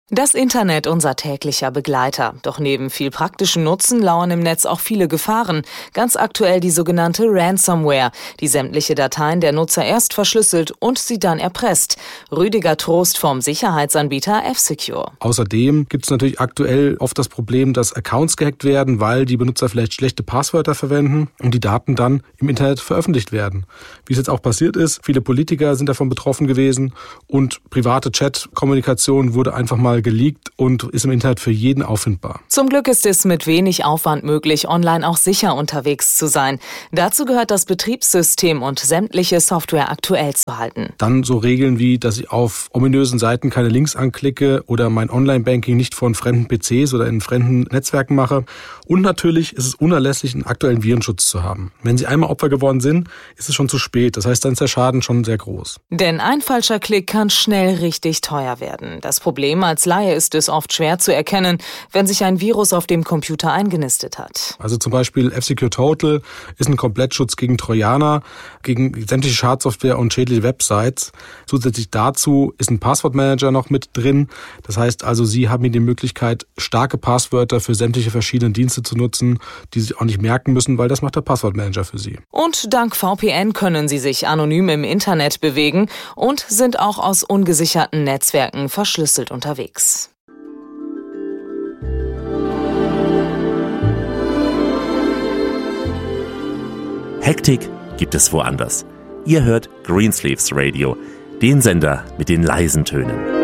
Das Internet unser täglicher Begleiter. Doch neben viel praktischen Nutzen lauern im Netz auch viele Gefahren. Ganz aktuell die sogenannte Ransomware, die sämtliche Dateien der Nutzer erst verschlüsselt und sie dann erpresst. Rüdiger Trost vom Sicherheitsanbieter F-Secure. Außerdem gibt es natürlich aktuell oft das Problem, dass Accounts gehackt werden, weil die Benutzer vielleicht schlechte Passwörter verwenden und die Daten dann im Internet veröffentlicht werden. Wie es jetzt auch passiert ist, viele Politiker sind davon betroffen gewesen und private Chat-Kommunikation wurde einfach mal geleakt und ist im Internet für jeden auffindbar. Zum Glück ist es mit wenig Aufwand möglich, online auch sicher unterwegs zu sein. Dazu gehört das Betriebssystem und sämtliche Software aktuell zu halten. Dann so Regeln wie, dass ich auf ominösen Seiten keine Links anklicke oder mein Online-Banking nicht von fremden PCs oder in fremden Netzwerken mache. Und natürlich ist es unerlässlich, einen aktuellen Virenschutz zu haben. Wenn Sie einmal Opfer geworden sind, ist es schon zu spät. Das heißt, dann ist der Schaden schon sehr groß. Denn ein falscher Klick kann schnell richtig teuer werden. Das Problem als Laie ist es oft schwer zu erkennen, wenn sich ein Virus auf dem Computer eingenistet hat. Also zum Beispiel F-Secure Total ist ein Komplettschutz gegen Trojaner, gegen sämtliche Schadsoftware und schädliche Websites. Zusätzlich dazu ist ein Passwortmanager noch mit drin. Das heißt also, Sie haben hier die Möglichkeit, starke Passwörter für sämtliche verschiedene Dienste zu nutzen, die Sie auch nicht merken müssen, weil das macht der Passwortmanager für Sie. Und dank VPN können Sie sich anonym im Internet bewegen und sind auch aus ungesicherten Netzwerken verschlüsselt unterwegs. Hektik gibt es woanders. Ihr hört Greensleeves Radio, den Sender mit den leisen Tönen.